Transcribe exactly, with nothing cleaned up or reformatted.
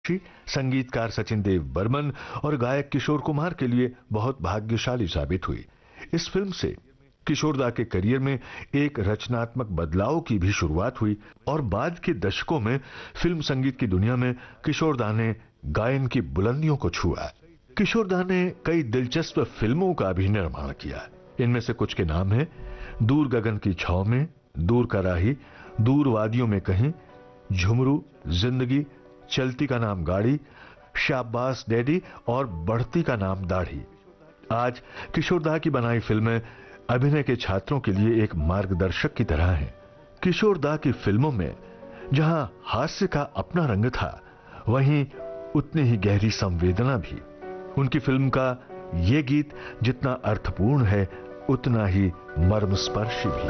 संगीतकार सचिन देव बर्मन और गायक किशोर कुमार के लिए बहुत भाग्यशाली साबित हुई। इस फिल्म से किशोरदा के करियर में एक रचनात्मक बदलाव की भी शुरुआत हुई और बाद के दशकों में फिल्म संगीत की दुनिया में किशोरदा ने गायन की बुलंदियों को छुआ। किशोरदा ने कई दिलचस्प फिल्मों का भी निर्माण किया। इनमें से कुछ के नाम हैं दूर गगन की छाव में, दूर कराही, दूर वादियों में कहीं, झुमरू, जिंदगी, चलती का नाम गाड़ी, शाबाश डैडी और बढ़ती का नाम दाढ़ी। आज किशोरदा की बनाई फिल्में अभिनय के छात्रों के लिए एक मार्गदर्शक की तरह हैं। किशोरदा की फिल्मों में जहां हास्य का अपना रंग था, वहीं उतनी ही गहरी संवेदना भी। उनकी फिल्म का ये गीत जितना अर्थपूर्ण है, उतना ही मर्मस्पर्शी भी।